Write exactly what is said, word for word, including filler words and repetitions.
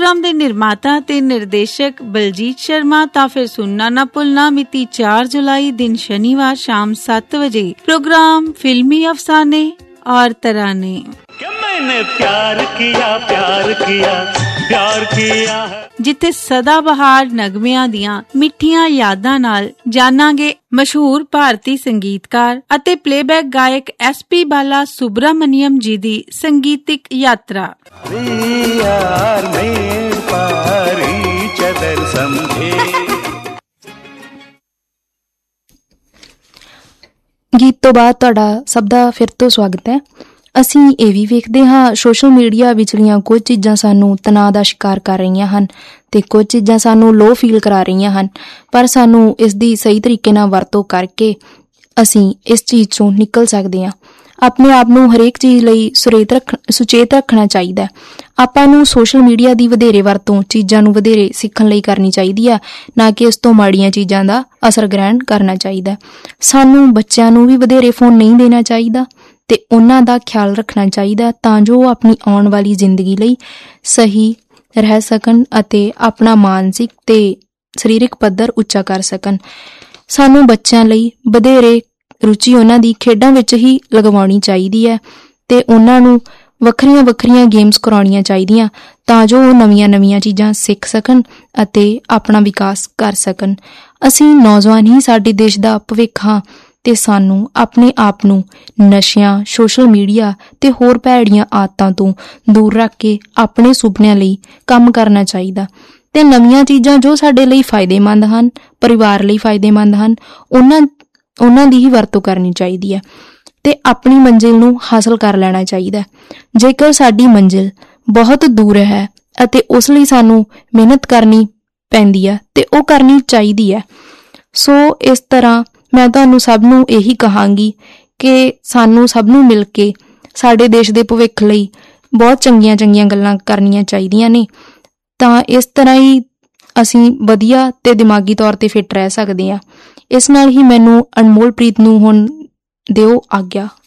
Programme के निर्माता ते निर्देशक बलजीत शर्मा। ता फिर सुनना ना भुलना मिति चार जुलाई दिन शनिवार शाम सात बजे प्रोग्राम फिल्मी अफसाने और तराने। मैंने प्यार किया प्यार किया प्यार किया जिथे सदाबहार नगमियां दियां मिठियां यादां नाल जानांगे मशहूर भारती संगीतकार अते प्लेबैक गायक एस पी बाला सुब्रमण्यम जी दी संगीतिक यात्रा। यार में पारी चदर समझे। गीत तो बाद तुहाडा सब दा फिर तो स्वागत है। ਅਸੀਂ ਇਹ ਵੀ ਵੇਖਦੇ ਹਾਂ ਸੋਸ਼ਲ ਮੀਡੀਆ ਵਿਚਲੀਆਂ ਕੁਝ ਚੀਜ਼ਾਂ ਸਾਨੂੰ ਤਣਾਅ ਦਾ ਸ਼ਿਕਾਰ ਕਰ ਰਹੀਆਂ ਹਨ ਤੇ ਕੁਝ ਚੀਜ਼ਾਂ ਸਾਨੂੰ ਲੋ ਫੀਲ ਕਰਾ ਰਹੀਆਂ ਹਨ, ਪਰ ਸਾਨੂੰ ਇਸ ਦੀ ਸਹੀ ਤਰੀਕੇ ਨਾਲ ਵਰਤੋਂ ਕਰਕੇ ਅਸੀਂ ਇਸ ਚੀਜ਼ ਚੋਂ ਨਿਕਲ ਸਕਦੇ ਹਾਂ। ਆਪਣੇ ਆਪ ਨੂੰ ਹਰੇਕ ਚੀਜ਼ ਲਈ ਸੁਰੇਤ ਰੱਖ ਸੁਚੇਤ ਰੱਖਣਾ ਚਾਹੀਦਾ। ਆਪਾਂ ਨੂੰ ਸੋਸ਼ਲ ਮੀਡੀਆ ਦੀ ਵਧੇਰੇ ਵਰਤੋਂ ਚੀਜ਼ਾਂ ਨੂੰ ਵਧੇਰੇ ਸਿੱਖਣ ਲਈ ਕਰਨੀ ਚਾਹੀਦੀ ਆ, ਨਾ ਕਿ ਇਸ ਤੋਂ ਮਾੜੀਆਂ ਚੀਜ਼ਾਂ ਦਾ ਅਸਰ ਗ੍ਰਹਿਣ ਕਰਨਾ ਚਾਹੀਦਾ। ਸਾਨੂੰ ਬੱਚਿਆਂ ਨੂੰ ਵੀ ਵਧੇਰੇ ਫੋਨ ਨਹੀਂ ਦੇਣਾ ਚਾਹੀਦਾ ਤੇ ਉਹਨਾਂ ਦਾ ਖਿਆਲ ਰੱਖਣਾ ਚਾਹੀਦਾ ਤਾਂ ਜੋ ਉਹ ਆਪਣੀ ਆਉਣ ਵਾਲੀ ਜ਼ਿੰਦਗੀ ਲਈ ਸਹੀ ਰਹਿ ਸਕਣ ਅਤੇ ਆਪਣਾ ਮਾਨਸਿਕ ਤੇ ਸਰੀਰਕ ਪੱਧਰ ਉੱਚਾ ਕਰ ਸਕਣ। ਸਾਨੂੰ ਬੱਚਿਆਂ ਲਈ ਵਧੇਰੇ ਰੁਚੀ ਉਹਨਾਂ ਦੀ ਖੇਡਾਂ ਵਿੱਚ ਹੀ ਲਗਵਾਉਣੀ ਚਾਹੀਦੀ ਹੈ ਤੇ ਉਹਨਾਂ ਨੂੰ ਵੱਖਰੀਆਂ ਵੱਖਰੀਆਂ ਗੇਮਸ ਕਰਾਉਣੀਆਂ ਚਾਹੀਦੀਆਂ ਤਾਂ ਜੋ ਉਹ ਨਵੀਆਂ ਨਵੀਆਂ ਚੀਜ਼ਾਂ ਸਿੱਖ ਸਕਣ ਅਤੇ ਆਪਣਾ ਵਿਕਾਸ ਕਰ ਸਕਣ। ਅਸੀਂ ਨੌਜਵਾਨ ਹੀ ਸਾਡੇ ਦੇਸ਼ ਦਾ ਭਵਿੱਖ ਹਾਂ ਤੇ ਸਾਨੂੰ ਆਪਣੇ ਆਪ ਨੂੰ ਨਸ਼ਿਆਂ, ਸੋਸ਼ਲ ਮੀਡੀਆ ਤੇ ਹੋਰ ਭੈੜੀਆਂ ਆਦਤਾਂ ਤੋਂ ਦੂਰ ਰੱਖ ਕੇ ਆਪਣੇ ਸੁਪਨਿਆਂ ਲਈ ਕੰਮ ਕਰਨਾ ਚਾਹੀਦਾ ਤੇ ਨਵੀਆਂ ਚੀਜ਼ਾਂ ਜੋ ਸਾਡੇ ਲਈ ਫਾਇਦੇਮੰਦ ਹਨ, ਪਰਿਵਾਰ ਲਈ ਫਾਇਦੇਮੰਦ ਹਨ, ਉਹਨਾਂ ਉਹਨਾਂ ਦੀ ਹੀ ਵਰਤੋਂ ਕਰਨੀ ਚਾਹੀਦੀ ਹੈ ਤੇ ਆਪਣੀ ਮੰਜ਼ਿਲ ਨੂੰ ਹਾਸਲ ਕਰ ਲੈਣਾ ਚਾਹੀਦਾ। ਜੇਕਰ ਸਾਡੀ ਮੰਜ਼ਿਲ ਬਹੁਤ ਦੂਰ ਹੈ ਅਤੇ ਉਸ ਲਈ ਸਾਨੂੰ ਮਿਹਨਤ ਕਰਨੀ ਪੈਂਦੀ ਹੈ ਤੇ ਉਹ ਕਰਨੀ ਚਾਹੀਦੀ ਹੈ। ਸੋ ਇਸ ਤਰ੍ਹਾਂ ਮੈਂ ਤੁਹਾਨੂੰ ਸਭ ਨੂੰ ਇਹੀ ਕਹਾਂਗੀ ਕਿ ਸਾਨੂੰ ਸਭ ਨੂੰ ਮਿਲ ਕੇ ਸਾਡੇ ਦੇਸ਼ ਦੇ ਭਵਿੱਖ ਲਈ ਬਹੁਤ ਚੰਗੀਆਂ ਚੰਗੀਆਂ ਗੱਲਾਂ ਕਰਨੀਆਂ ਚਾਹੀਦੀਆਂ ਨੇ, ਤਾਂ ਇਸ ਤਰ੍ਹਾਂ ਹੀ ਅਸੀਂ ਵਧੀਆ ਤੇ ਦਿਮਾਗੀ ਤੌਰ ਤੇ ਫਿੱਟ ਰਹਿ ਸਕਦੇ ਹਾਂ। ਇਸ ਨਾਲ ਹੀ ਮੈਨੂੰ ਅਨਮੋਲ ਪ੍ਰੀਤ ਨੂੰ ਹੁਣ ਦਿਓ ਆਗਿਆ।